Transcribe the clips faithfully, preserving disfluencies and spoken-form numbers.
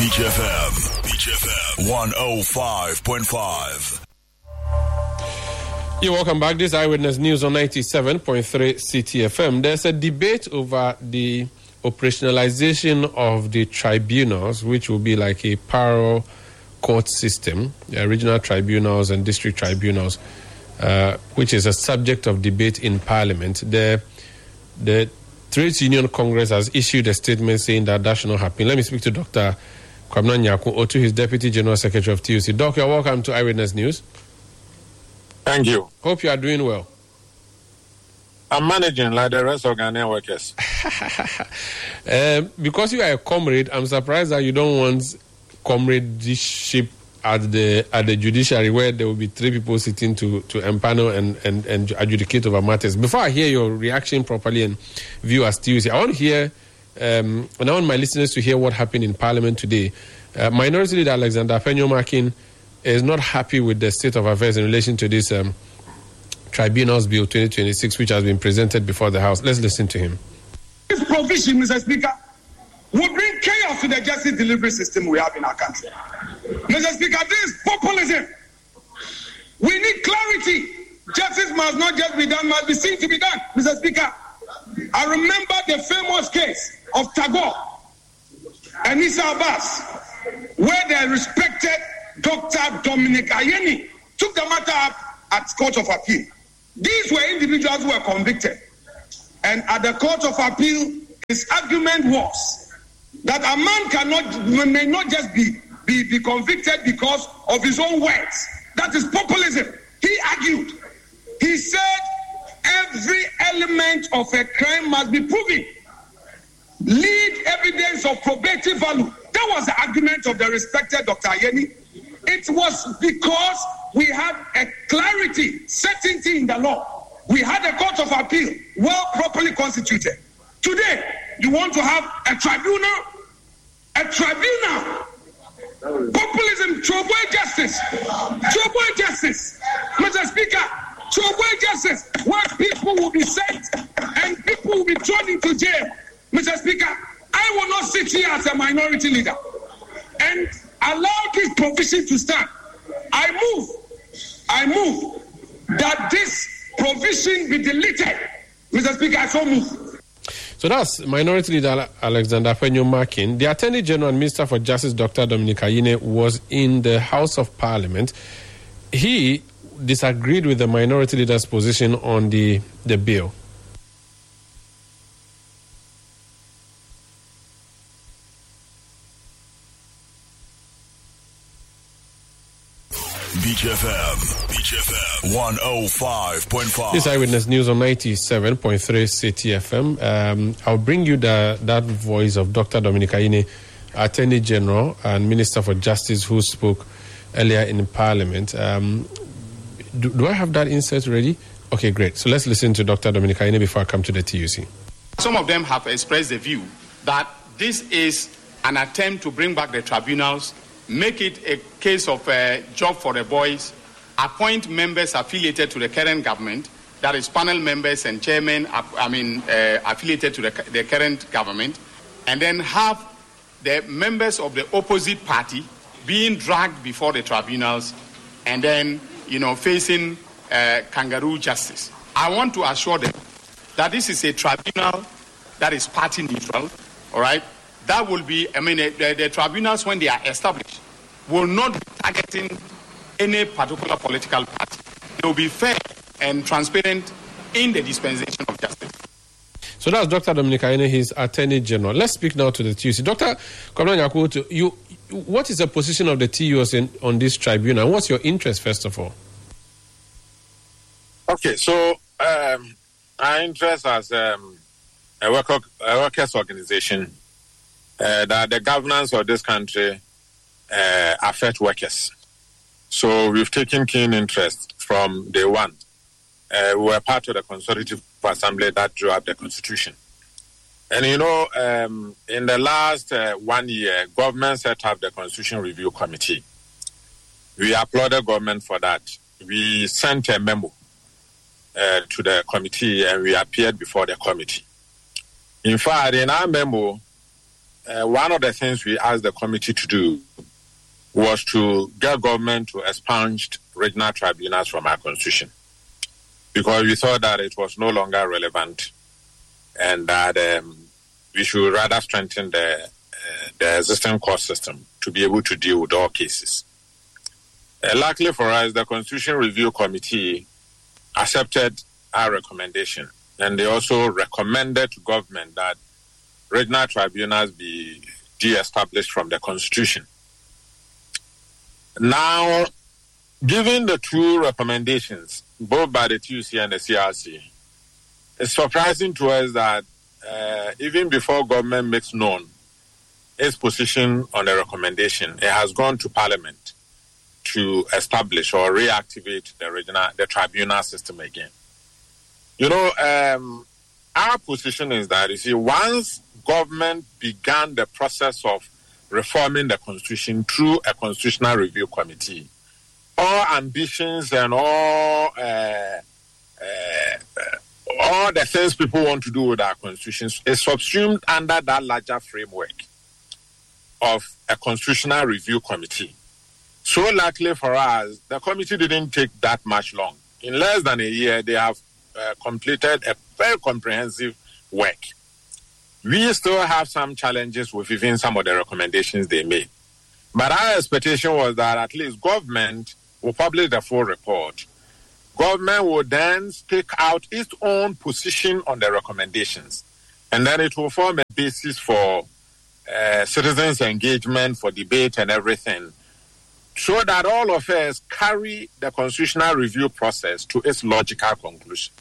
Beach F M, Beach F M, one oh five point five. You're welcome back. This is Eyewitness News on ninety-seven point three C T F M. There's a debate over the operationalization of the tribunals, which will be like a parallel court system, uh, regional tribunals and district tribunals, uh, which is a subject of debate in Parliament. The, the Trades Union Congress has issued a statement saying that that should not happen. Let me speak to Doctor Kwabena Nyarko Otu, his Deputy General Secretary of T U C. Doc, you're welcome to Eyewitness News. Thank you. Hope you are doing well. I'm managing like the rest of Ghanaian workers. um, because you are a comrade, I'm surprised that you don't want comradeship at the at the judiciary, where there will be three people sitting to, to empanel and, and, and adjudicate over matters. Before I hear your reaction properly and view as T U C, I want to hear, um, and I want my listeners to hear what happened in Parliament today. Uh, Minority Leader Alexander Afenyo-Markin is not happy with the state of affairs in relation to this um, Tribunals Bill twenty twenty-six, which has been presented before the House. Let's listen to him. This provision, Mister Speaker, will bring chaos to the justice delivery system we have in our country. Mister Speaker, this is populism. We need clarity. Justice must not just be done, must be seen to be done. Mister Speaker, I remember the famous case of Tagore and Issa Abbas, where the respected Doctor Dominic Ayeni took the matter up at Court of Appeal. These were individuals who were convicted. And at the Court of Appeal, his argument was that a man cannot, may not just be, be, be convicted because of his own words. That is populism. He argued. He said every element of a crime must be proven. Lead evidence of probative value. That was the argument of the respected Doctor Ayeni. It was because we had a clarity, certainty in the law. We had a Court of Appeal, well properly constituted. Today, you want to have a tribunal? A tribunal. Populism, to avoid justice. To avoid justice. Mister Speaker, to avoid justice, where people will be sent and people will be thrown into jail. Mister Speaker, I will not sit here as a minority leader and allow this provision to stand. I move, I move that this provision be deleted. Mister Speaker, I so move. So that's Minority Leader Alexander Afenyo-Markin. The Attorney General and Minister for Justice, Doctor Dominic Ayine, was in the House of Parliament. He disagreed with the Minority Leader's position on the, the bill. Beach F M, Beach F M, one oh five point five. This is Eyewitness News on ninety-seven point three C T F M. Um, I'll bring you the, that voice of Doctor Dominic Ayine, Attorney General and Minister for Justice, who spoke earlier in Parliament. Um, do, do I have that insert ready? Okay, great. So let's listen to Doctor Dominic Ayine before I come to the T U C. Some of them have expressed the view that this is an attempt to bring back the tribunals, make it a case of a job for the boys, appoint members affiliated to the current government, that is panel members and chairmen, I mean, uh, affiliated to the, the current government, and then have the members of the opposite party being dragged before the tribunals and then, you know, facing uh, kangaroo justice. I want to assure them that this is a tribunal that is party neutral, all right? That will be, I mean, the, the tribunals, when they are established, will not be targeting any particular political party. They will be fair and transparent in the dispensation of justice. So that's Doctor Dominic Ayine, his Attorney General. Let's speak now to the T U C. Doctor Kwabena Nyarko Otu, you, what is the position of the T U C on this tribunal? What's your interest, first of all? Okay, so um, our interest as um, a, worker, a workers' organization, uh, that the governance of this country uh, affect workers. So we've taken keen interest from day one. Uh, we were part of the Consultative Assembly that drew up the Constitution. And, you know, um, in the last uh, one year, government set up the Constitution Review Committee. We applauded government for that. We sent a memo uh, to the committee and we appeared before the committee. In fact, in our memo, uh, one of the things we asked the committee to do was to get government to expunge regional tribunals from our constitution, because we thought that it was no longer relevant and that um, we should rather strengthen the, uh, the existing court system to be able to deal with all cases. Uh, luckily for us, the Constitution Review Committee accepted our recommendation, and they also recommended to government that regional tribunals be de-established from the Constitution. Now, given the two recommendations, both by the T U C and the C R C, it's surprising to us that uh, even before government makes known its position on the recommendation, it has gone to Parliament to establish or reactivate the regional, the tribunal system again. You know, um, our position is that, you see, once government began the process of reforming the Constitution through a Constitutional Review Committee, all ambitions and all uh, uh, all the things people want to do with our Constitution is subsumed under that larger framework of a Constitutional Review Committee. So luckily for us, the committee didn't take that much long. In less than a year, they have uh, completed a very comprehensive work. We still have some challenges with even some of the recommendations they made. But our expectation was that at least government will publish the full report. Government will then take out its own position on the recommendations. And then it will form a basis for uh, citizens' engagement, for debate and everything, so that all of us carry the constitutional review process to its logical conclusion.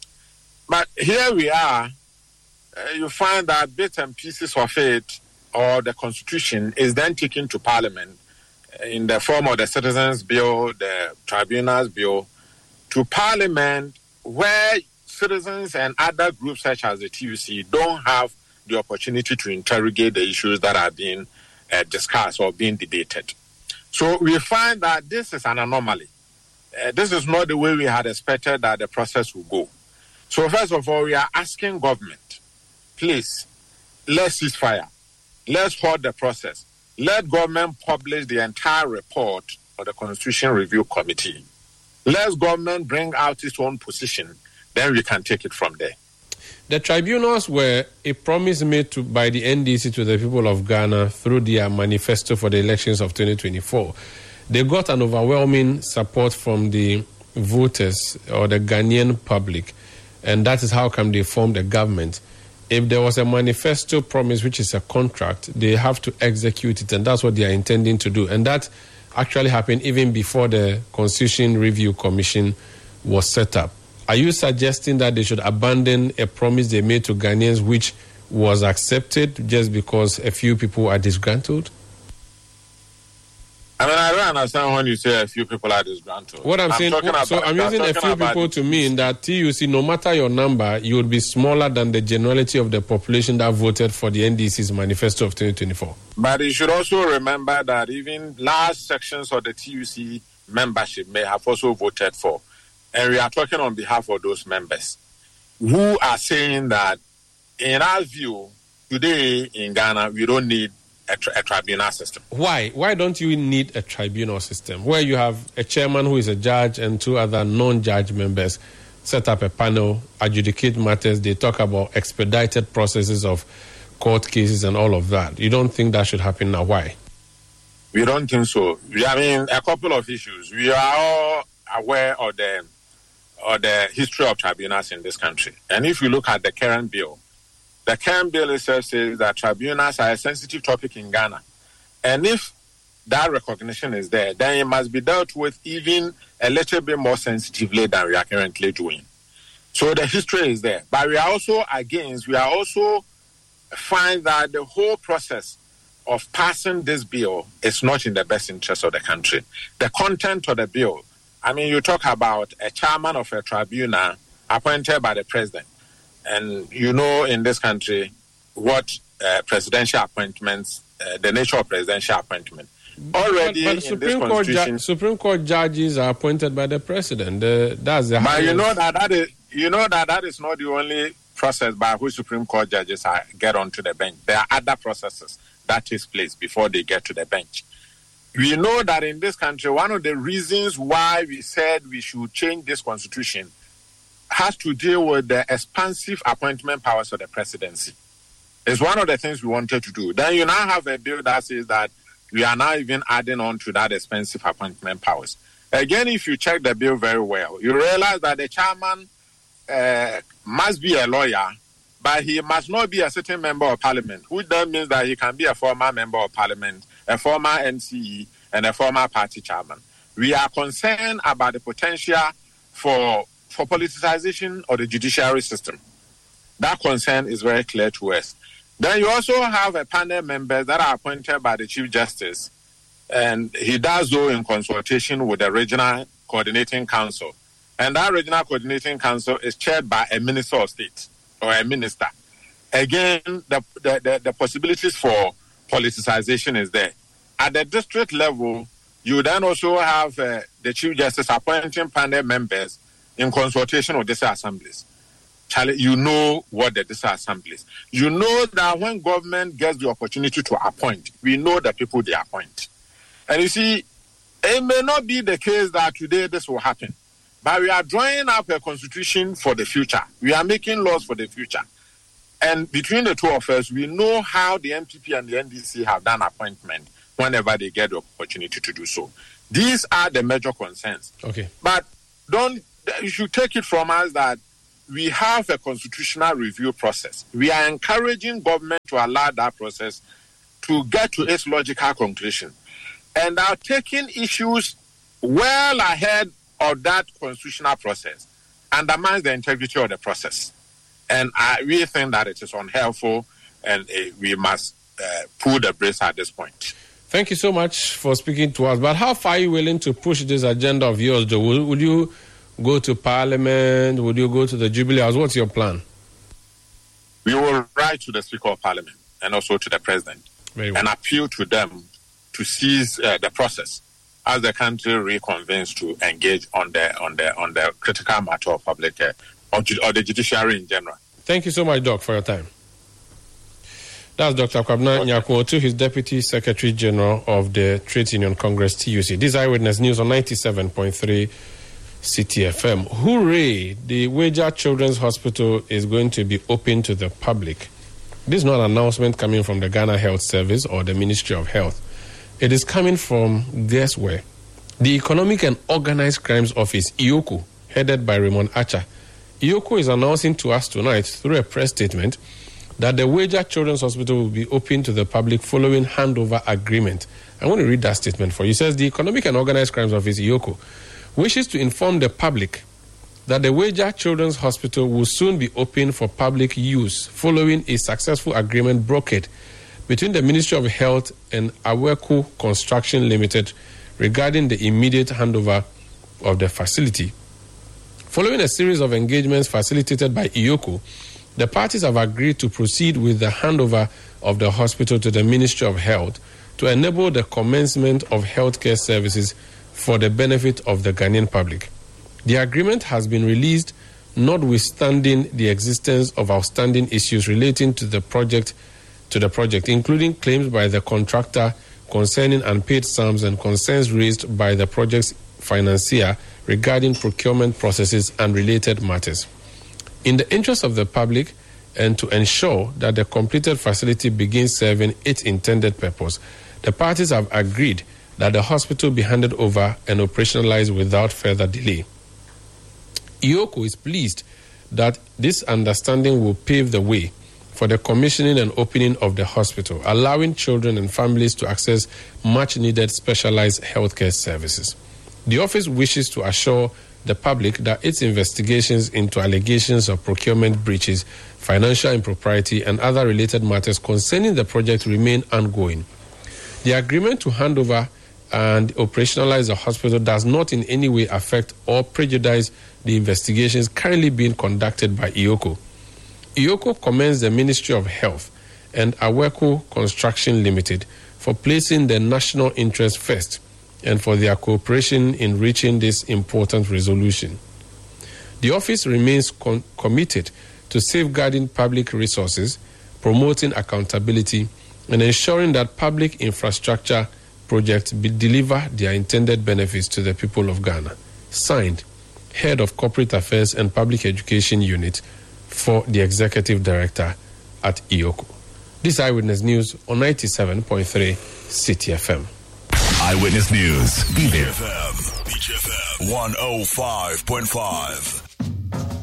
But here we are. Uh, you find that bits and pieces of it, or the Constitution, is then taken to Parliament uh, in the form of the Citizens' Bill, the Tribunals Bill, to Parliament, where citizens and other groups such as the T U C don't have the opportunity to interrogate the issues that are being uh, discussed or being debated. So we find that this is an anomaly. Uh, this is not the way we had expected that the process would go. So first of all, we are asking government, please, let's cease fire. Let's halt the process. Let government publish the entire report of the Constitution Review Committee. Let government bring out its own position. Then we can take it from there. The tribunals were a promise made to, by the N D C to the people of Ghana through their manifesto for the elections of twenty twenty-four. They got an overwhelming support from the voters or the Ghanaian public, and that is how come they formed a government. If there was a manifesto promise, which is a contract, they have to execute it, and that's what they are intending to do. And that actually happened even before the Constitution Review Commission was set up. Are you suggesting that they should abandon a promise they made to Ghanaians, which was accepted just because a few people are disgruntled? I mean, I don't understand when you say a few people are disgruntled. What I'm, I'm saying, about, so I'm using I'm a few people to mean that T U C, no matter your number, you would be smaller than the generality of the population that voted for the N D C's manifesto of twenty twenty-four. But you should also remember that even large sections of the T U C membership may have also voted for. And we are talking on behalf of those members who are saying that, in our view, today in Ghana, we don't need a, tri- a tribunal system. Why? Why don't you need a tribunal system where you have a chairman who is a judge and two other non-judge members set up a panel, adjudicate matters, they talk about expedited processes of court cases and all of that? You don't think that should happen now? Why? We don't think so. We, I mean, a couple of issues. We are all aware of the or the history of tribunals in this country. And if you look at the current bill, the current bill itself says that tribunals are a sensitive topic in Ghana. And if that recognition is there, then it must be dealt with even a little bit more sensitively than we are currently doing. So the history is there. But we are also against, we are also find that the whole process of passing this bill is not in the best interest of the country. The content of the bill, I mean, you talk about a chairman of a tribunal appointed by the president. And you know in this country what uh, presidential appointments, uh, the nature of presidential appointment. Already but, but in Supreme this Court constitution... ju- Supreme Court judges are appointed by the president. Uh, that's the But highest. you know that, that is, you know that that is not the only process by which Supreme Court judges are, get onto the bench. There are other processes that takes place before they get to the bench. We know that in this country, one of the reasons why we said we should change this constitution has to deal with the expansive appointment powers of the presidency. It's one of the things we wanted to do. Then you now have a bill that says that we are now even adding on to that expensive appointment powers. Again, if you check the bill very well, you realize that the chairman uh, must be a lawyer, but he must not be a sitting member of parliament, which then means that he can be a former member of parliament, a former N C E, and a former party chairman. We are concerned about the potential for, for politicization of the judiciary system. That concern is very clear to us. Then you also have a panel members that are appointed by the Chief Justice, and he does so in consultation with the Regional Coordinating Council. And that Regional Coordinating Council is chaired by a Minister of State or a minister. Again, the, the, the, the possibilities for politicization is there. At the district level, you then also have uh, the Chief Justice appointing panel members in consultation with these assemblies. Charlie, you know what the district assemblies. You know that when government gets the opportunity to appoint, we know the people they appoint. And you see, it may not be the case that today this will happen, but we are drawing up a constitution for the future. We are making laws for the future. And between the two of us, we know how the M P P and the N D C have done appointment whenever they get the opportunity to do so. These are the major concerns. Okay. But don't you should take it from us that we have a constitutional review process. We are encouraging government to allow that process to get to its logical conclusion, and are taking issues well ahead of that constitutional process undermines the integrity of the process. And I really think that it is unhelpful, and uh, we must uh, pull the brakes at this point. Thank you so much for speaking to us. But how far are you willing to push this agenda of yours, Joe? Would, would you go to Parliament? Would you go to the Jubilee House? What's your plan? We will write to the Speaker of Parliament and also to the President Very well. and appeal to them to seize uh, the process as the country reconvenes to engage on the on the on the critical matter of public uh, or, or the judiciary in general. Thank you so much, Doc, for your time. That's Doctor Kwabena Nyakwotu, his Deputy Secretary General of the Trade Union Congress, T U C. This is Eyewitness News on ninety-seven point three C T F M. Hooray! The Weija Children's Hospital is going to be open to the public. This is not an announcement coming from the Ghana Health Service or the Ministry of Health. It is coming from, guess where? The Economic and Organized Crimes Office, I O C O, headed by Raymond Acha. I O C O is announcing to us tonight through a press statement that the Weija Children's Hospital will be open to the public following handover agreement. I want to read that statement for you. It says the Economic and Organized Crimes Office, I O C O, wishes to inform the public that the Weija Children's Hospital will soon be open for public use following a successful agreement brokered between the Ministry of Health and Aweku Construction Limited regarding the immediate handover of the facility. Following a series of engagements facilitated by I O C O, the parties have agreed to proceed with the handover of the hospital to the Ministry of Health to enable the commencement of healthcare services for the benefit of the Ghanaian public. The agreement has been released notwithstanding the existence of outstanding issues relating to the project to the project, including claims by the contractor concerning unpaid sums and concerns raised by the project's financier regarding procurement processes and related matters. In the interest of the public and to ensure that the completed facility begins serving its intended purpose, the parties have agreed that the hospital be handed over and operationalized without further delay. I O C O is pleased that this understanding will pave the way for the commissioning and opening of the hospital, allowing children and families to access much-needed specialized healthcare services. The office wishes to assure the public that its investigations into allegations of procurement breaches, financial impropriety, and other related matters concerning the project remain ongoing. The agreement to hand over and operationalize the hospital does not in any way affect or prejudice the investigations currently being conducted by I O C O. I O C O commends the Ministry of Health and Aweku Construction Limited for placing the national interest first and for their cooperation in reaching this important resolution. The office remains con- committed to safeguarding public resources, promoting accountability, and ensuring that public infrastructure projects be deliver their intended benefits to the people of Ghana. Signed, Head of Corporate Affairs and Public Education Unit for the Executive Director at I O C O. This is Eyewitness News on ninety-seven point three City F M. Eyewitness News. Be there. B J F M one oh five point five.